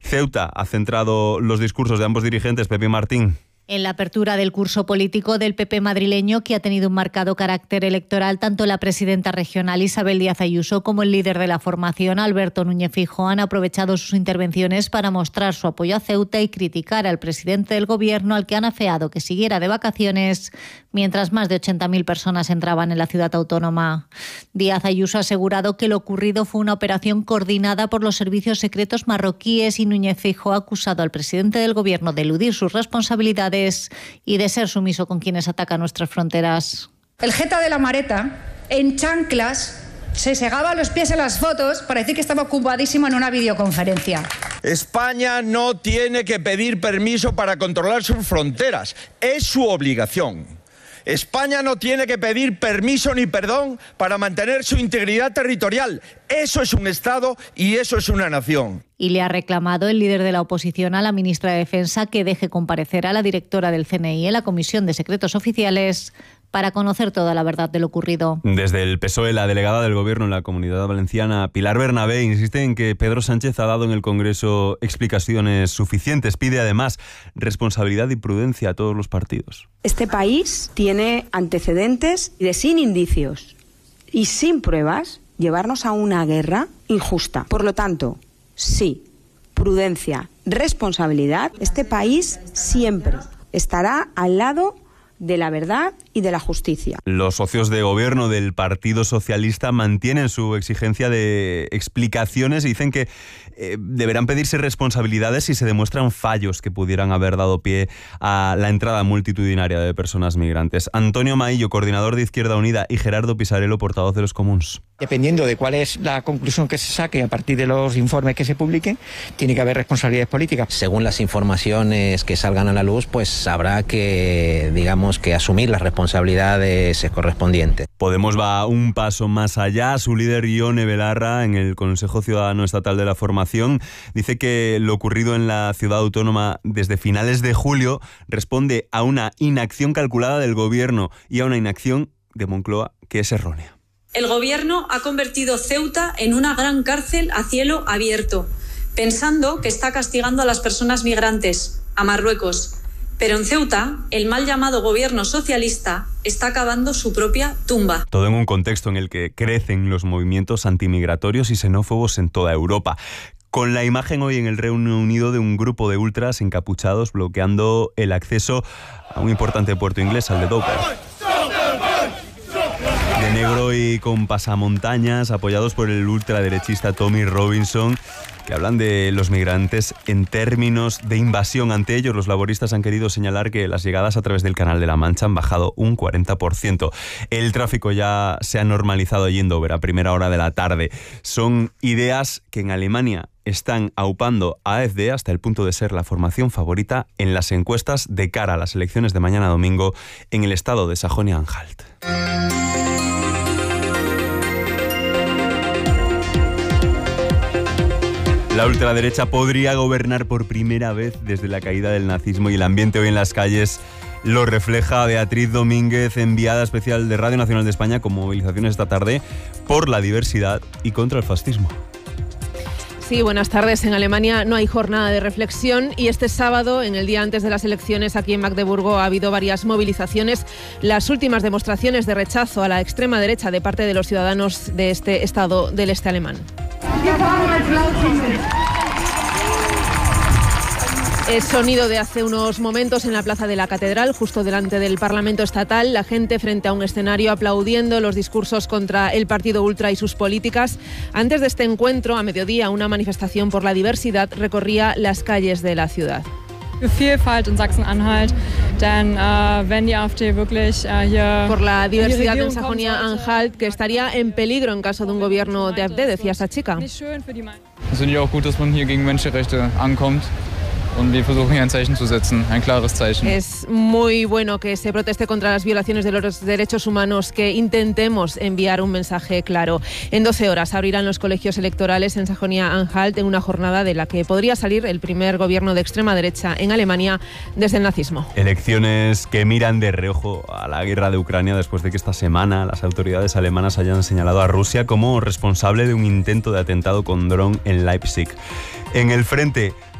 Ceuta ha centrado los discursos de ambos dirigentes. Pepe Martín. En la apertura del curso político del PP madrileño, que ha tenido un marcado carácter electoral, tanto la presidenta regional Isabel Díaz Ayuso como el líder de la formación, Alberto Núñez Feijóo, han aprovechado sus intervenciones para mostrar su apoyo a Ceuta y criticar al presidente del gobierno, al que han afeado que siguiera de vacaciones mientras más de 80.000 personas entraban en la ciudad autónoma. Díaz Ayuso ha asegurado que lo ocurrido fue una operación coordinada por los servicios secretos marroquíes y Núñez Feijóo ha acusado al presidente del gobierno de eludir sus responsabilidades y de ser sumiso con quienes atacan nuestras fronteras. El jeta de la Mareta, en chanclas, se segaba los pies en las fotos para decir que estaba ocupadísimo en una videoconferencia. España no tiene que pedir permiso para controlar sus fronteras, es su obligación. España no tiene que pedir permiso ni perdón para mantener su integridad territorial. Eso es un Estado y eso es una nación. Y le ha reclamado el líder de la oposición a la ministra de Defensa que deje comparecer a la directora del CNI en la Comisión de Secretos Oficiales para conocer toda la verdad de lo ocurrido. Desde el PSOE, la delegada del Gobierno en la Comunidad Valenciana, Pilar Bernabé, insiste en que Pedro Sánchez ha dado en el Congreso explicaciones suficientes. Pide además responsabilidad y prudencia a todos los partidos. Este país tiene antecedentes de sin indicios y sin pruebas llevarnos a una guerra injusta. Por lo tanto, sí, prudencia, responsabilidad. Este país siempre estará al lado de la verdad y de la justicia. Los socios de gobierno del Partido Socialista mantienen su exigencia de explicaciones y dicen que deberán pedirse responsabilidades si se demuestran fallos que pudieran haber dado pie a la entrada multitudinaria de personas migrantes. Antonio Maillo, coordinador de Izquierda Unida, y Gerardo Pisarello, portavoz de los Comuns. Dependiendo de cuál es la conclusión que se saque a partir de los informes que se publiquen, tiene que haber responsabilidades políticas. Según las informaciones que salgan a la luz, pues habrá que, que asumir las responsabilidades correspondientes. Podemos va un paso más allá. Su líder, Ione Belarra, en el Consejo Ciudadano Estatal de la Formación, dice que lo ocurrido en la ciudad autónoma desde finales de julio responde a una inacción calculada del gobierno y a una inacción de Moncloa que es errónea. El gobierno ha convertido Ceuta en una gran cárcel a cielo abierto, pensando que está castigando a las personas migrantes, a Marruecos. Pero en Ceuta, el mal llamado gobierno socialista está cavando su propia tumba. Todo en un contexto en el que crecen los movimientos antimigratorios y xenófobos en toda Europa. Con la imagen hoy en el Reino Unido de un grupo de ultras encapuchados bloqueando el acceso a un importante puerto inglés, al de Dover. De negro y con pasamontañas, apoyados por el ultraderechista Tommy Robinson, que hablan de los migrantes en términos de invasión. Ante ellos, los laboristas han querido señalar que las llegadas a través del Canal de la Mancha han bajado un 40%. El tráfico ya se ha normalizado allí en Dover a primera hora de la tarde. Son ideas que en Alemania están aupando a AfD hasta el punto de ser la formación favorita en las encuestas de cara a las elecciones de mañana domingo en el estado de Sajonia-Anhalt. La ultraderecha podría gobernar por primera vez desde la caída del nazismo y el ambiente hoy en las calles lo refleja. Beatriz Domínguez, enviada especial de Radio Nacional de España, con movilizaciones esta tarde por la diversidad y contra el fascismo. Sí, buenas tardes. En Alemania no hay jornada de reflexión y este sábado, en el día antes de las elecciones aquí en Magdeburgo, ha habido varias movilizaciones. Las últimas demostraciones de rechazo a la extrema derecha de parte de los ciudadanos de este estado del este alemán. Es sonido de hace unos momentos en la plaza de la Catedral, justo delante del Parlamento Estatal, la gente frente a un escenario aplaudiendo los discursos contra el partido ultra y sus políticas. Antes de este encuentro, a mediodía, una manifestación por la diversidad recorría las calles de la ciudad. Vielfalt in Sachsen-Anhalt, denn wenn die AfD wirklich hier por la diversidad en Sajonia-Anhalt, que estaría en peligro en caso de un gobierno de AfD, decía esa chica. Es finde ich auch gut, dass man hier gegen Menschenrechte ankommt. Es muy bueno que se proteste contra las violaciones de los derechos humanos, que intentemos enviar un mensaje claro. En 12 horas abrirán los colegios electorales en Sajonia-Anhalt en una jornada de la que podría salir el primer gobierno de extrema derecha en Alemania desde el nazismo. Elecciones que miran de reojo a la guerra de Ucrania después de que esta semana las autoridades alemanas hayan señalado a Rusia como responsable de un intento de atentado con dron en Leipzig. En el frente